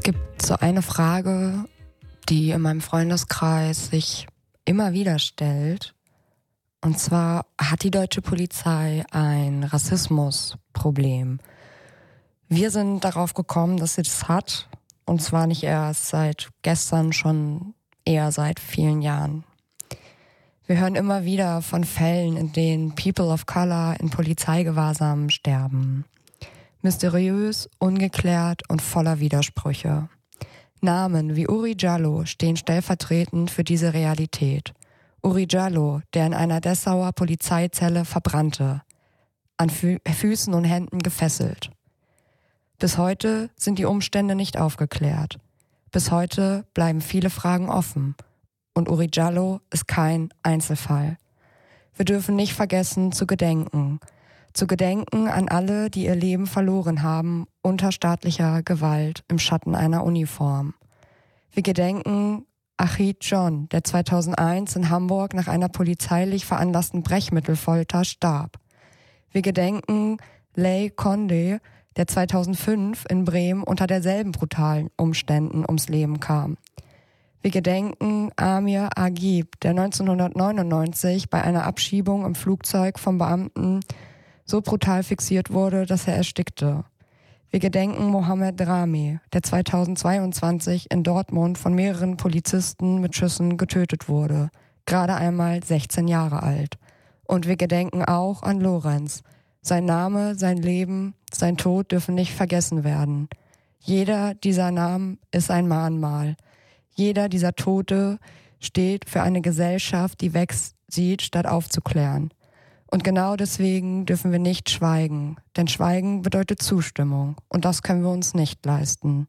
gibt so eine Frage, die in meinem Freundeskreis sich immer wieder stellt. Und zwar, hat die deutsche Polizei ein Rassismusproblem? Wir sind darauf gekommen, dass sie das hat. Und zwar nicht erst seit gestern, schon eher seit vielen Jahren. Wir hören immer wieder von Fällen, in denen People of Color in Polizeigewahrsam sterben. Mysteriös, ungeklärt und voller Widersprüche. Namen wie Uri Jallo stehen stellvertretend für diese Realität. Uri Jallo, der in einer Dessauer Polizeizelle verbrannte, an Füßen und Händen gefesselt. Bis heute sind die Umstände nicht aufgeklärt. Bis heute bleiben viele Fragen offen. Und Uri Jallo ist kein Einzelfall. Wir dürfen nicht vergessen, zu gedenken. Zu gedenken an alle, die ihr Leben verloren haben unter staatlicher Gewalt im Schatten einer Uniform. Wir gedenken Achid John, der 2001 in Hamburg nach einer polizeilich veranlassten Brechmittelfolter starb. Wir gedenken Lay Condé, der 2005 in Bremen unter derselben brutalen Umständen ums Leben kam. Wir gedenken Amir Agib, der 1999 bei einer Abschiebung im Flugzeug vom Beamten so brutal fixiert wurde, dass er erstickte. Wir gedenken Mohammed Rami, der 2022 in Dortmund von mehreren Polizisten mit Schüssen getötet wurde, gerade einmal 16 Jahre alt. Und wir gedenken auch an Lorenz. Sein Name, sein Leben, sein Tod dürfen nicht vergessen werden. Jeder dieser Namen ist ein Mahnmal. Jeder dieser Tote steht für eine Gesellschaft, die wegsieht, statt aufzuklären. Und genau deswegen dürfen wir nicht schweigen, denn Schweigen bedeutet Zustimmung und das können wir uns nicht leisten.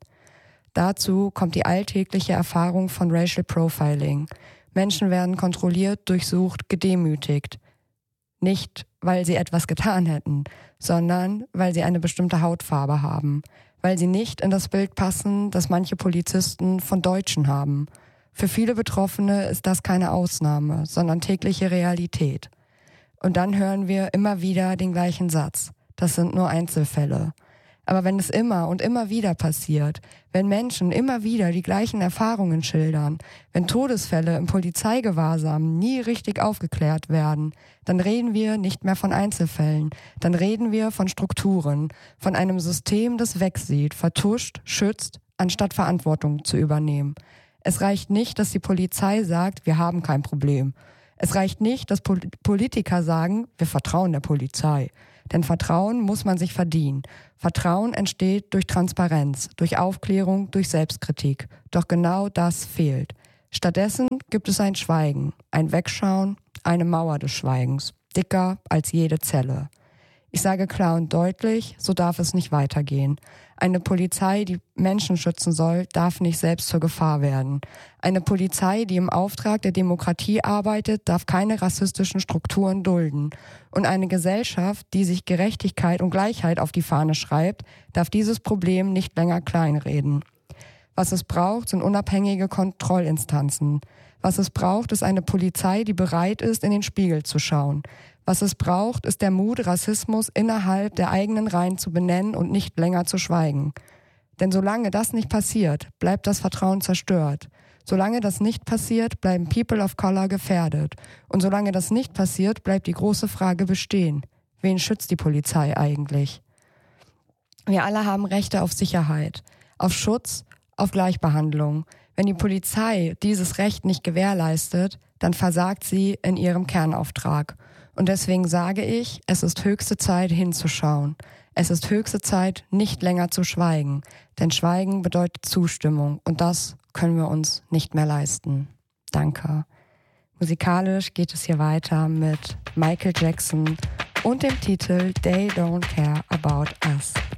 Dazu kommt die alltägliche Erfahrung von Racial Profiling. Menschen werden kontrolliert, durchsucht, gedemütigt. Nicht, weil sie etwas getan hätten, sondern weil sie eine bestimmte Hautfarbe haben, weil sie nicht in das Bild passen, das manche Polizisten von Deutschen haben. Für viele Betroffene ist das keine Ausnahme, sondern tägliche Realität. Und dann hören wir immer wieder den gleichen Satz. Das sind nur Einzelfälle. Aber wenn es immer und immer wieder passiert, wenn Menschen immer wieder die gleichen Erfahrungen schildern, wenn Todesfälle im Polizeigewahrsam nie richtig aufgeklärt werden, dann reden wir nicht mehr von Einzelfällen. Dann reden wir von Strukturen, von einem System, das wegsieht, vertuscht, schützt, anstatt Verantwortung zu übernehmen. Es reicht nicht, dass die Polizei sagt, wir haben kein Problem. Es reicht nicht, dass Politiker sagen, wir vertrauen der Polizei. Denn Vertrauen muss man sich verdienen. Vertrauen entsteht durch Transparenz, durch Aufklärung, durch Selbstkritik. Doch genau das fehlt. Stattdessen gibt es ein Schweigen, ein Wegschauen, eine Mauer des Schweigens, dicker als jede Zelle. Ich sage klar und deutlich, so darf es nicht weitergehen. Eine Polizei, die Menschen schützen soll, darf nicht selbst zur Gefahr werden. Eine Polizei, die im Auftrag der Demokratie arbeitet, darf keine rassistischen Strukturen dulden. Und eine Gesellschaft, die sich Gerechtigkeit und Gleichheit auf die Fahne schreibt, darf dieses Problem nicht länger kleinreden. Was es braucht, sind unabhängige Kontrollinstanzen. Was es braucht, ist eine Polizei, die bereit ist, in den Spiegel zu schauen. Was es braucht, ist der Mut, Rassismus innerhalb der eigenen Reihen zu benennen und nicht länger zu schweigen. Denn solange das nicht passiert, bleibt das Vertrauen zerstört. Solange das nicht passiert, bleiben People of Color gefährdet. Und solange das nicht passiert, bleibt die große Frage bestehen. Wen schützt die Polizei eigentlich? Wir alle haben Rechte auf Sicherheit, auf Schutz, auf Gleichbehandlung. Wenn die Polizei dieses Recht nicht gewährleistet, dann versagt sie in ihrem Kernauftrag. Und deswegen sage ich, es ist höchste Zeit hinzuschauen. Es ist höchste Zeit, nicht länger zu schweigen. Denn Schweigen bedeutet Zustimmung und das können wir uns nicht mehr leisten. Danke. Musikalisch geht es hier weiter mit Michael Jackson und dem Titel They Don't Care About Us.